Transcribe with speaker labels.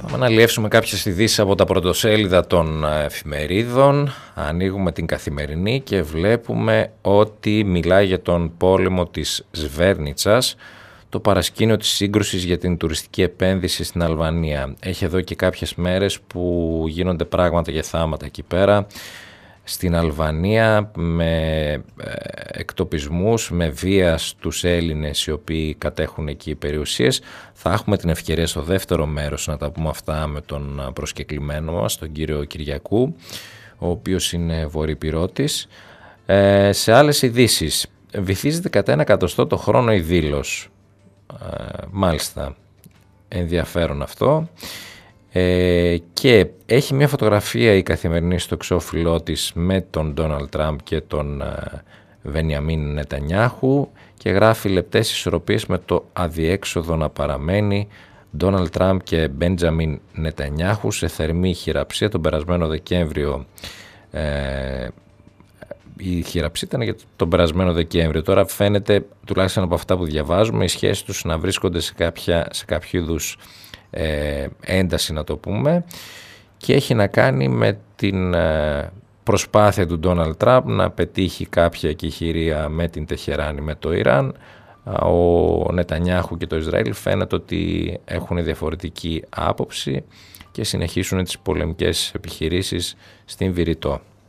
Speaker 1: Θα αναλυεύσουμε κάποιες ειδήσεις από τα πρωτοσέλιδα των εφημερίδων. Ανοίγουμε την Καθημερινή και βλέπουμε ότι μιλάει για τον πόλεμο της Σβέρνιτσας, το παρασκήνιο της σύγκρουσης για την τουριστική επένδυση στην Αλβανία. Έχει εδώ και κάποιες μέρες που γίνονται πράγματα και θάματα εκεί πέρα στην Αλβανία, με εκτοπισμούς, με βία στους Έλληνες οι οποίοι κατέχουν εκεί περιουσίες. Θα έχουμε την ευκαιρία στο δεύτερο μέρος να τα πούμε αυτά με τον προσκεκλημένο μας, τον κύριο Κυριακού, ο οποίος είναι βορειοπυρώτης. Σε άλλες ειδήσεις, βυθίζεται κατά 1/100 το χρόνο η Δήλος. Μάλιστα, ενδιαφέρον αυτό. Και έχει μια φωτογραφία η Καθημερινή στο εξώφυλλό της με τον Ντόναλντ Τραμπ και τον Βενιαμίν Νετανιάχου και γράφει λεπτές ισορροπίες με το αδιέξοδο να παραμένει. Ντόναλντ Τραμπ και Μπέντζαμιν Νετανιάχου σε θερμή χειραψία τον περασμένο Δεκέμβριο. Η χειραψία ήταν για τον περασμένο Δεκέμβριο. Τώρα φαίνεται, τουλάχιστον από αυτά που διαβάζουμε, οι σχέσεις τους να βρίσκονται σε κάποιο είδους ένταση, να το πούμε, και έχει να κάνει με την προσπάθεια του Ντόναλντ Τραμπ να πετύχει κάποια εκεχηρία με την Τεχεράνη, με το Ιράν. Ο Νετανιάχου και το Ισραήλ φαίνεται ότι έχουν διαφορετική άποψη και συνεχίσουν τις πολεμικές επιχειρήσεις στην Βηρητό.